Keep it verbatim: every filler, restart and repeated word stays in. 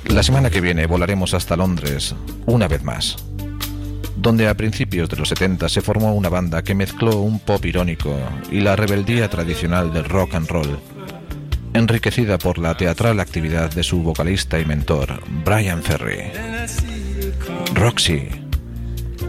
La semana que viene volaremos hasta Londres, una vez más, donde a principios de los setenta se formó una banda que mezcló un pop irónico y la rebeldía tradicional del rock and roll, enriquecida por la teatral actividad de su vocalista y mentor, Bryan Ferry. Roxy.